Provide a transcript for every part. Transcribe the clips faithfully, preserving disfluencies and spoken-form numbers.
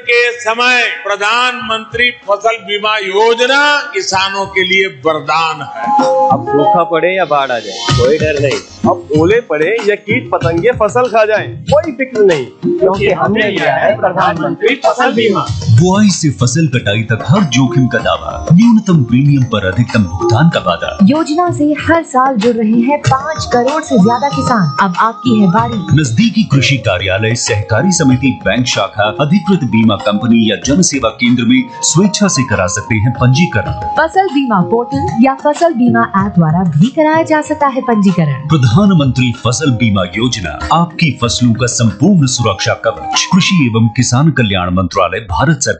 के समय प्रधानमंत्री फसल बीमा योजना किसानों के लिए वरदान है। अब सूखा पड़े या बाढ़ आ जाए कोई डर नहीं, अब ओले पड़े या कीट पतंगे फसल खा जाएं कोई फिक्र नहीं, क्योंकि हमने लिया है प्रधानमंत्री फसल बीमा। बुआई से फसल कटाई तक हर जोखिम का दावा, न्यूनतम प्रीमियम पर अधिकतम भुगतान का वादा। योजना से हर साल जुड़ रहे हैं पाँच करोड़ से ज्यादा किसान। अब आपकी है बारी। नजदीकी कृषि कार्यालय, सहकारी समिति, बैंक शाखा, अधिकृत बीमा कंपनी या जन सेवा केंद्र में स्वेच्छा से करा सकते हैं पंजीकरण। फसल बीमा पोर्टल या फसल बीमा ऐप द्वारा भी कराया जा सकता है पंजीकरण। प्रधानमंत्री फसल बीमा योजना, आपकी फसलों का संपूर्ण सुरक्षा कवच। कृषि एवं किसान कल्याण मंत्रालय, भारत सरकार।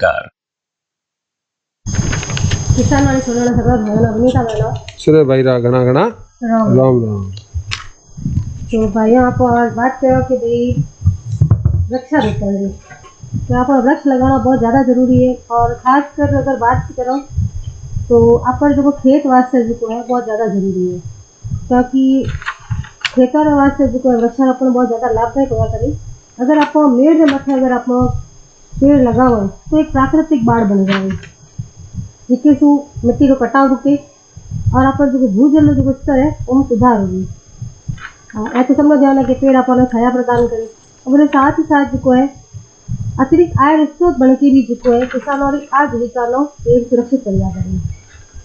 किसान वाले सुनना सगळा भावना बनीता वाला सुरे भाई रा घना घना राम राम राम। तो भाई आप आज बात करो कि भाई वृक्षारोपण है, तो आप वृक्ष लगाना बहुत ज़्यादा जरूरी है। और खासकर अगर बात करो तो आप जो खेत वास्ते जो है बहुत ज़्यादा जरूरी है, क्योंकि खेतर वास्ते जो वृक्षारोपण बहुत ज़्यादा लाभदायक हुआ करे। अगर आप मेड़ के मथे अगर आप पेड़ लगाओ तो एक प्राकृतिक बाढ़ बन जाए, जिसके सु मिट्टी को कटाव रुके और आप जो भूजल जो स्तर है वो सुधार होगी। ऐसे समझ जाना कि पेड़ अपन छाया प्रदान करे और साथ ही साथ जो है अतिरिक्त आय स्रोत बन के भी जो है किसानों की आजीविका नो पेड़ सुरक्षित कर करें।